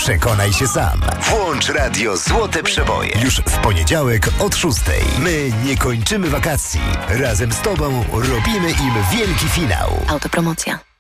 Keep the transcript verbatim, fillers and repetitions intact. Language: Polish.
Przekonaj się sam. Włącz radio Złote Przeboje. Już w poniedziałek od szóstej. My nie kończymy wakacji. Razem z Tobą robimy im wielki finał. Autopromocja.